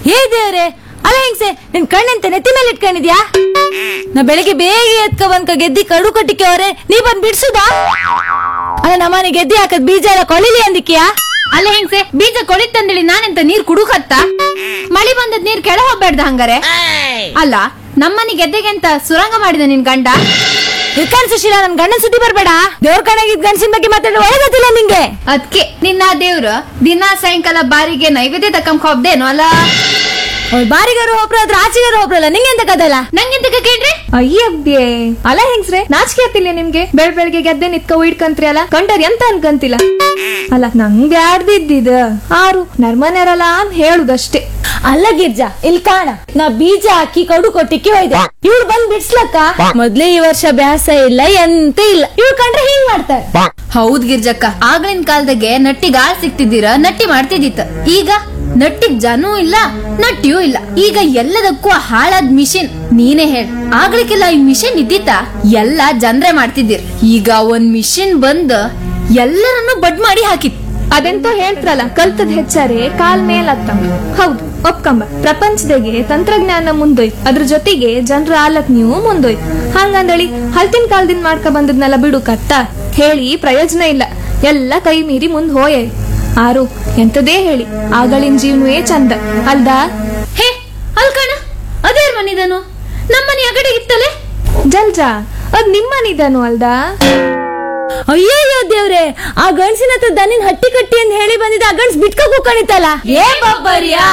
ಏ ದೇವ್ರೆ, ಅಲ್ಲ ಹೆಂಗ್ಸೆ, ನಿನ್ ಕಣ್ಣಂತೆ ನೆತ್ತಿ ಮೇಲೆ ಇಟ್ಕೊಂಡಿದ್ಯಾ? ನಾ ಬೆಳಿಗ್ಗೆ ಬೇಗ ಎತ್ಕ ಬಂದ್ಕ ಗೆದ್ದಿ ಕಡು ಕಟ್ಟಿಕೆ ಅವ್ರೆ, ನೀ ಬಂದ್ ಬಿಡ್ಸುದಾ? ಅಲ್ಲ ನಮ್ಮನೆ ಗೆದ್ದಿ ಹಾಕದ್ ಬೀಜ ಎಲ್ಲ ಕೊಳಿಲಿ ಅಂದಿಕ್ಯಾ? ಅಲ್ಲ ಹೆಂಗ್ಸೆ, ಬೀಜ ಕೊಳಿತಂದೇಳಿ ನಾನೆಂತ ನೀರ್ ಕುಡುಕತ್ತ? ಮಳಿ ಬಂದದ್ ನೀರ್ ಕೆಳ ಹೋಗ್ಬೇಡ್ದ ಹಂಗಾರೆ? ಅಲ್ಲ ನಮ್ಮನೆ ಗೆದ್ದೆಗೆ ಅಂತ ಸುರಂಗ ಮಾಡಿದ ನಿನ್ ಗಂಡ? ಇರ್ಕಾನ್ ಸುಶೀಲ, ನನ್ ಗಂಡನ್ ಸುದ್ದಿ ಬರ್ಬೇಡ. ದೇವ್ರ ಕಣಗಿದ್ ಗಂಡಸಿನ ಬಗ್ಗೆ ಮಾತಾಡೋ ಒಳಗತ್ತಿಲ್ಲ ನಿಂಗೆ. ಅದ್ಕೆ ನಿನ್ನ ದೇವ್ರು ದಿನ ಸಾಯಂಕಾಲ ಬಾರಿಗೆ ನೈವೇದ್ಯ ತಕ್ಕಂಕ ಹೋಗ್ದೇನೋ ಅಲ್ಲ? ಬಾರಿಗಾರು ಒಬ್ರು ಅದ್ರ ಆಚೆಗಾರು ಒಬ್ರಲ್ಲ, ನಿಂಗೆಂತ ಕದಲ್ಲ? ನಂಗೆಂತ ಕೇಳ್ರಿ? ಅಯ್ಯಬ್ಯೆ, ಅಲ್ಲ ಹೆಂಗ್ಸ್ರೆ, ನಾಚಿಕೆ ಆತಿಲ್ಲ ನಿಮ್ಗೆ? ಬೆಳಗ್ಗೆ ಗೆದ್ದೆ ನಿತ್ಕ ಇಡ್ಕಂತ್ರಿ ಅಲ್ಲ, ಕಂಡರ್ ಎಂತ ಅನ್ಕಂತಿಲ್ಲ. ಅಲ್ಲ ನಂಗೆ ಆಡ್ದಿದ್ದಿದ ಆರು ನರ್ಮನೆರಲ್ಲ ಅಂತ ಹೇಳುದಷ್ಟೇ. ಅಲ್ಲ ಗಿರ್ಜಾ, ಇಲ್ಲಿ ಕಾಣ, ನಾ ಬೀಜ ಹಾಕಿ ಕಡು ಕೊಟ್ಟಿಕ್ಕೆ ಹೋಯ್ದೆ. ಇವ್ಳು ಬಂದ್ ಬಿಡ್ಸ್ಲಕ್ಕ ಮೊದ್ಲೇ ಈ ವರ್ಷ ಬ್ಯಾಸ ಇಲ್ಲ ಎಂತ ಇಲ್ಲ. ಇವ್ಳು ಕಂಡ್ರೆ ಹಿಂಗ್ ಮಾಡ್ತಾರೆ. ಹೌದ್ ಗಿರ್ಜಕ್ಕ, ಆಗ್ಲಿನ ಕಾಲದಾಗೆ ನಟ್ಟಿಗ್ ಆಳ್ ಸಿಕ್ತಿದ್ದೀರ, ನಟ್ಟಿ ಮಾಡ್ತಿದ್ದಿತ್ತ. ಈಗ ನಟ್ಟಿಗ್ ಜನೂ ಇಲ್ಲ, ನಟ್ಟಿಯೂ ಇಲ್ಲ. ಈಗ ಎಲ್ಲದಕ್ಕೂ ಹಾಳಾದ್ ಮಿಷಿನ್. ನೀನೇ ಹೇಳ, ಆಗ್ಲಿಕ್ಕೆಲ್ಲ ಈ ಮಿಷಿನ್ ಇದ್ದಿತ್ತ? ಎಲ್ಲ ಜನ್ರೆ ಮಾಡ್ತಿದ್ದೀರ್. ಈಗ ಒಂದ್ ಮಿಷಿನ್ ಬಂದ್ ಎಲ್ಲರನ್ನು ಬಡ್ ಮಾಡಿ ಹಾಕಿತ್. ಅದೆಂತ ಹೇಳ್ತಾರಲ್ಲ, ಕಲ್ತದ್ ಹೆಚ್ಚಾರೆ ಕಾಲ್ ಮೇಲತ್ತ. ಹೌದು, ಒಪ್ಕಂಬ. ಪ್ರಪಂಚದಾಗೆ ತಂತ್ರಜ್ಞಾನ ಮುಂದೋಯ್ತು, ಅದ್ರ ಜೊತೆಗೆ ಜನರ ಆಲಕ್ ನೀವು ಮುಂದೋಯ್ತು. ಹಂಗಂದಳಿ ಹಲ್ತಿನ ಕಾಲದಿಂದ ಮಾಡ್ಕ ಬಂದದ್ನೆಲ್ಲ ಬಿಡು ಕತ್ತ ಹೇಳಿ ಪ್ರಯೋಜನ ಇಲ್ಲ. ಎಲ್ಲ ಕೈ ಮೀರಿ ಮುಂದ್ ಹೋಯೆ. ಆರು ಎಂತದೇ ಹೇಳಿ, ಆಗಳಿನ ಜೀವನವೇ ಚಂದ ಅಲ್ದಾ? ಹೇ ಅಲ್ಕಣ, ಅದೇರ್ ಮನಿದನು? ನಮ್ಮನೆ ಅಗಡೆ ಇತ್ತಲೆ ಜಲ್ಜಾ, ಅದ್ ನಿಮ್ಮನಿದನು ಅಲ್ದಾ? ಅಯ್ಯಯ್ಯೋ ದೇವ್ರೆ, ಆ ಗಂಡ್ಸಿನ ಹತ್ರ ದನಿನ್ ಹಟ್ಟಿ ಕಟ್ಟಿ ಅಂತ ಹೇಳಿ ಬಂದಿದ್ದ ಆ ಗಂಡ್ಸ್ ಬಿಟ್ಕ ಕೂಕಣಿತಲ್ಲ. ಏ ಬಬ್ಬರಿಯಾ!